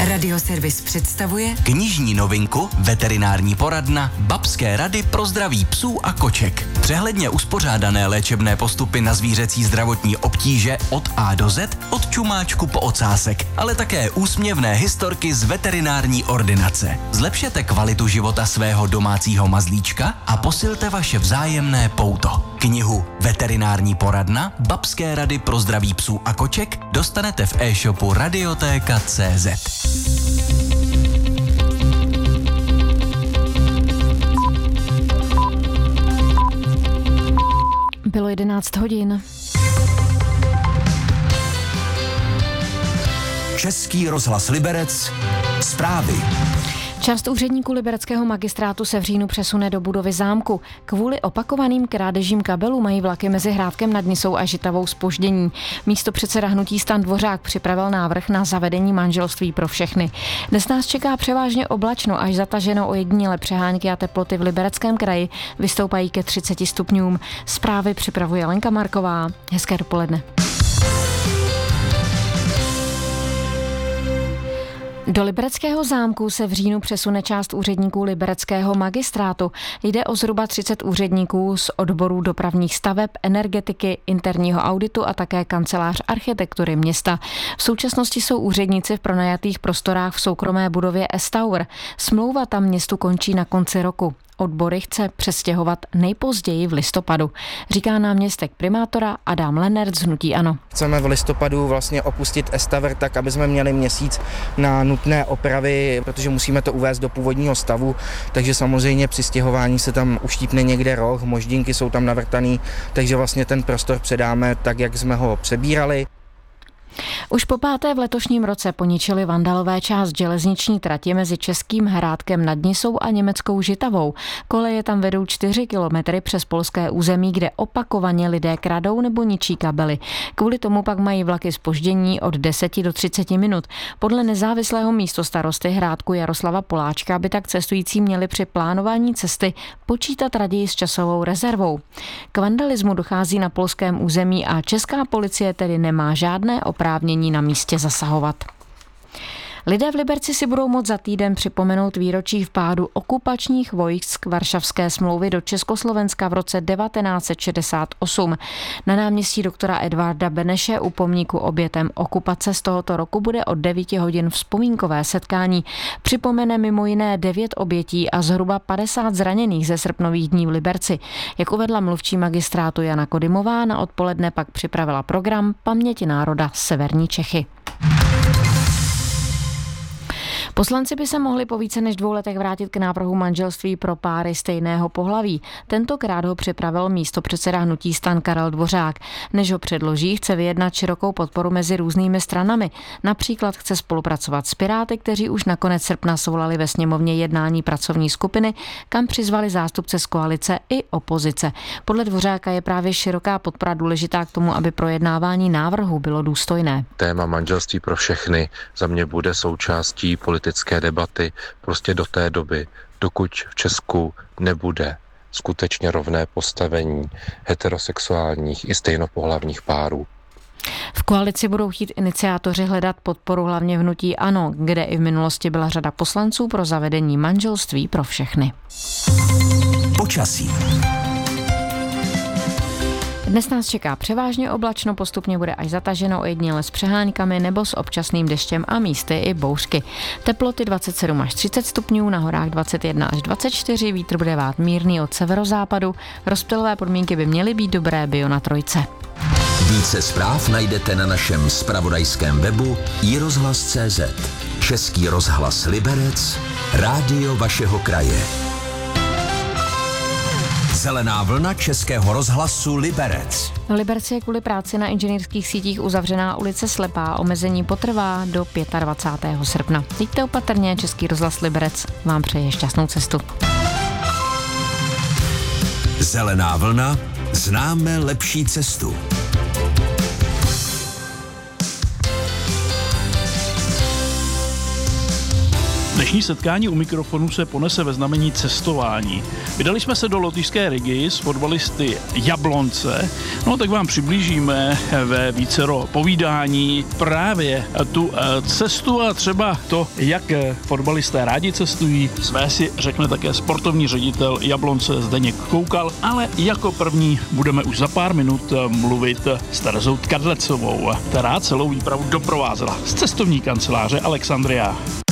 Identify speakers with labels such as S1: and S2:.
S1: Radioservis představuje
S2: knižní novinku Veterinární poradna Babské rady pro zdraví psů a koček. Přehledně uspořádané léčebné postupy na zvířecí zdravotní obtíže od A do Z, od čumáčku po ocásek, ale také úsměvné historky z veterinární ordinace. Zlepšete kvalitu života svého domácího mazlíčka a posilte vaše vzájemné pouto. Knihu Veterinární poradna Babské rady pro zdraví psů a koček dostanete v e-shopu Radioteka.cz.
S3: Bylo 11 hodin.
S4: Český rozhlas Liberec. Zprávy.
S3: Část úředníků libereckého magistrátu se v říjnu přesune do budovy zámku. Kvůli opakovaným krádežím kabelů mají vlaky mezi Hrádkem nad Nisou a Žitavou zpoždění. Místopředseda hnutí STAN Dvořák připravil návrh na zavedení manželství pro všechny. Dnes nás čeká převážně oblačno až zataženo, ojedinělé přehánky a teploty v Libereckém kraji vystoupají ke 30 stupňům. Zprávy připravuje Lenka Marková. Hezké dopoledne. Do Libereckého zámku se v říjnu přesune část úředníků libereckého magistrátu. Jde o zhruba 30 úředníků z odborů dopravních staveb, energetiky, interního auditu a také kancelář architektury města. V současnosti jsou úředníci v pronajatých prostorách v soukromé budově S-Tower. Smlouva tam městu končí na konci roku. Odbory chce přestěhovat nejpozději v listopadu, říká náměstek primátora Adam Lennert z hnutí ANO.
S5: Chceme v listopadu vlastně opustit S-Tower tak, aby jsme měli měsíc na nutné opravy, protože musíme to uvést do původního stavu, takže samozřejmě při stěhování se tam uštípne někde roh, moždinky jsou tam navrtaný, takže vlastně ten prostor předáme tak, jak jsme ho přebírali.
S3: Už po páté v letošním roce poničili vandalové část železniční trati mezi Českým Hrádkem nad Nisou a německou Žitavou. Koleje tam vedou 4 kilometry přes polské území, kde opakovaně lidé kradou nebo ničí kabely. Kvůli tomu pak mají vlaky zpoždění od 10 do 30 minut. Podle nezávislého místostarosty Hrádku Jaroslava Poláčka by tak cestující měli při plánování cesty počítat raději s časovou rezervou. K vandalismu dochází na polském území a česká policie tedy nemá žádné oprávnění na místě zasahovat. Lidé v Liberci si budou moct za týden připomenout výročí vpádu okupačních vojsk Varšavské smlouvy do Československa v roce 1968. Na náměstí doktora Edvarda Beneše u pomníku obětem okupace z tohoto roku bude od 9 hodin vzpomínkové setkání. Připomene mimo jiné 9 obětí a zhruba 50 zraněných ze srpnových dní v Liberci. Jak uvedla mluvčí magistrátu Jana Kodymová, na odpoledne pak připravila program Paměti národa Severní Čechy. Poslanci by se mohli po více než 2 letech vrátit k návrhu manželství pro páry stejného pohlaví. Tentokrát ho připravil místopředseda hnutí STAN Karel Dvořák. Než ho předloží, chce vyjednat širokou podporu mezi různými stranami. Například chce spolupracovat s Piráty, kteří už na konec srpna svolali ve sněmovně jednání pracovní skupiny, kam přizvali zástupce z koalice i opozice. Podle Dvořáka je právě široká podpora důležitá k tomu, aby projednávání návrhu bylo důstojné.
S6: Téma manželství pro všechny za mě bude součástí politické debaty prostě do té doby, dokud v Česku nebude skutečně rovné postavení heterosexuálních i stejnopohlavních párů.
S3: V koalici budou chtít iniciátoři hledat podporu hlavně v hnutí ANO, kde i v minulosti byla řada poslanců pro zavedení manželství pro všechny.
S4: Počasí.
S3: Dnes nás čeká převážně oblačno, postupně bude až zataženo, ojediněle s přeháňkami nebo s občasným deštěm a místy i bouřky. Teploty 27 až 30 stupňů, na horách 21 až 24, vítr bude vát mírný od severozápadu, rozptylové podmínky by měly být dobré bio na trojce.
S4: Více zpráv najdete na našem zpravodajském webu iRozhlas.cz. Český rozhlas Liberec, rádio vašeho kraje. Zelená vlna Českého rozhlasu Liberec.
S3: V Liberci je kvůli práci na inženýrských sítích uzavřená ulice Slepá. Omezení potrvá do 25. srpna. Jeďte opatrně, Český rozhlas Liberec vám přeje šťastnou cestu.
S4: Zelená vlna, známe lepší cestu.
S7: Než Dnešní setkání u mikrofonu se ponese ve znamení cestování. Vydali jsme se do lotyšské Rigy s fotbalisty Jablonce, no tak vám přiblížíme ve vícero povídání právě tu cestu a třeba to, jak fotbalisté rádi cestují. Své si řekne také sportovní ředitel Jablonce Zdeněk Koukal, ale jako první budeme už za pár minut mluvit s Terezou Tkadlecovou, která celou výpravu doprovázela z cestovní kanceláře Alexandria.